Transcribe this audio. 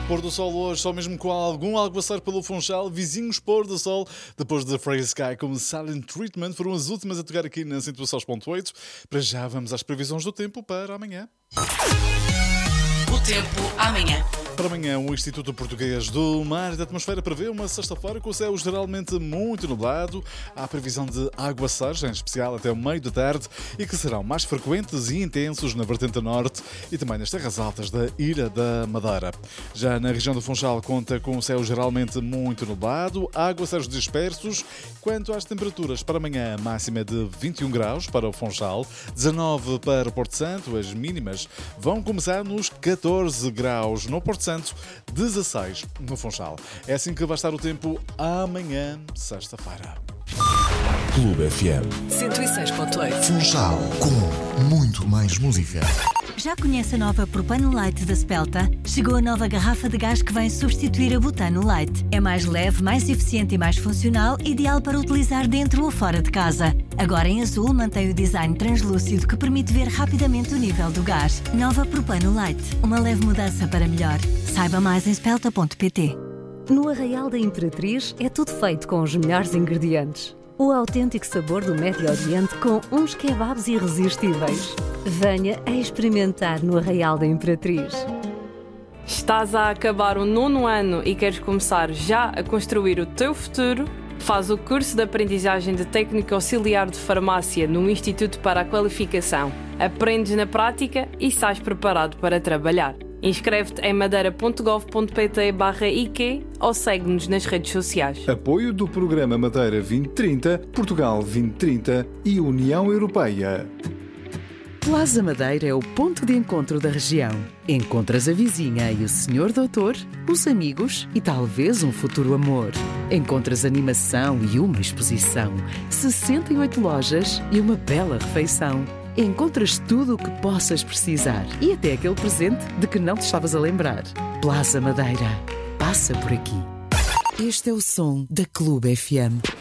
Pôr do sol hoje, só mesmo com algum aguaceiro pelo Funchal. Vizinhos pôr do sol, depois de Free Sky como Silent Treatment, foram as últimas a tocar aqui na 106.8. Para já vamos às previsões do tempo para amanhã. O tempo amanhã. Para amanhã, o Instituto Português do Mar e da Atmosfera prevê uma sexta-feira com o céu geralmente muito nublado. Há previsão de aguaceiros, em especial até o meio da tarde, e que serão mais frequentes e intensos na vertente norte e também nas terras altas da Ilha da Madeira. Já na região do Funchal conta com o céu geralmente muito nublado, aguaceiros dispersos. Quanto às temperaturas, para amanhã a máxima é de 21 graus para o Funchal, 19 para o Porto Santo. As mínimas vão começar nos 14 graus no Porto Santo, 16 no Funchal. É assim que vai estar o tempo amanhã, sexta-feira. Clube FM 106.8. Funchal, com muito mais música. Já conhece a nova Propano Light da Spelta? Chegou a nova garrafa de gás que vem substituir a Butano Light. É mais leve, mais eficiente e mais funcional, ideal para utilizar dentro ou fora de casa. Agora em azul mantém o design translúcido que permite ver rapidamente o nível do gás. Nova Propano Light, uma leve mudança para melhor. Saiba mais em spelta.pt. No Arraial da Imperatriz é tudo feito com os melhores ingredientes. O autêntico sabor do Médio Oriente com uns kebabs irresistíveis. Venha a experimentar no Arraial da Imperatriz. Estás a acabar o 9º ano e queres começar já a construir o teu futuro? Faz o curso de aprendizagem de técnico auxiliar de farmácia no Instituto para a Qualificação. Aprendes na prática e sais preparado para trabalhar. Inscreve-te em madeira.gov.pt/IQ ou segue-nos nas redes sociais. Apoio do Programa Madeira 2030, Portugal 2030 e União Europeia. Plaza Madeira é o ponto de encontro da região. Encontras a vizinha e o senhor doutor, os amigos e talvez um futuro amor. Encontras animação e uma exposição, 68 lojas e uma bela refeição. Encontras tudo o que possas precisar e até aquele presente de que não te estavas a lembrar. Plaza Madeira. Passa por aqui. Este é o som da Clube FM.